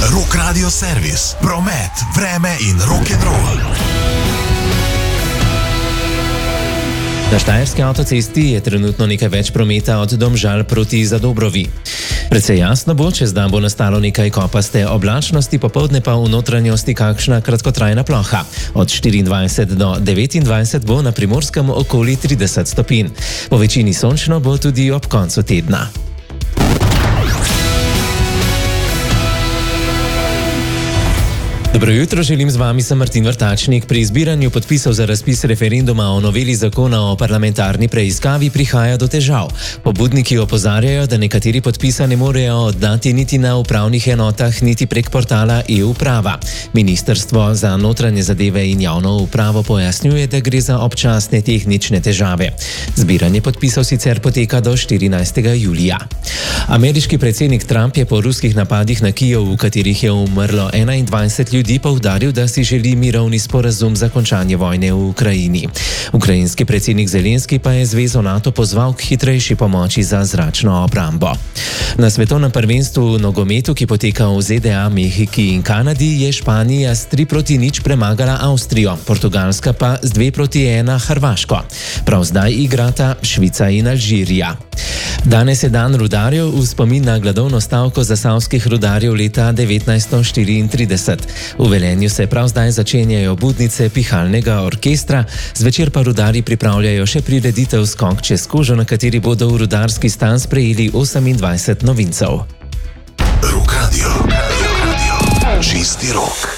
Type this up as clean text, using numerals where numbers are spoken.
Rock Radio Servis, promet, vreme in rock'n'roll. Na Štajerski avtocesti je trenutno nekaj več prometa od Domžal proti Zadobrovi. Precej jasno bo, čez dan bo nastalo nekaj kopaste oblačnosti, popoldne pa v notranjosti kakšna kratkotrajna ploha. Od 24 do 29 bo na Primorskem okoli 30 stopinj. Po večini sončno bo tudi ob koncu tedna. Dobro jutro, želim z vami, sem Martin Vrtačnik. Pri izbiranju podpisov za razpis referenduma o noveli zakona o parlamentarni preiskavi prihaja do težav. Pobudniki opozarjajo, da nekateri podpisa ne morejo oddati niti na upravnih enotah, niti prek portala e-uprava. Ministrstvo za notranje zadeve in javno upravo pojasnjuje, da gre za občasne tehnične težave. Zbiranje podpisov sicer poteka do 14. julija. Ameriški predsednik Trump je po ruskih napadih na Kijev, v katerih je umrlo 21 ljudi, poudaril, da si želi mirovni sporazum za končanje vojne v Ukrajini. Ukrajinski predsednik Zelenski pa je zvezo NATO pozval k hitrejši pomoči za zračno obrambo. Na svetovnem prvenstvu v nogometu, ki poteka v ZDA, Mehiki in Kanadi, je Španija s 3-0 premagala Avstrijo, Portugalska pa z 2-1 Hrvaško. Prav zdaj igrata Švica in Alžirija. Danes je dan rudarjev v spomin na gladovno stavko zasavskih rudarjev leta 1934. V Velenju se prav zdaj začenjajo budnice pihalnega orkestra, zvečer pa rudarji pripravljajo še prireditev Skok čez kožo, na kateri bodo v rudarski stan sprejeli 28 novincev. Rock Radio. Čisti rok.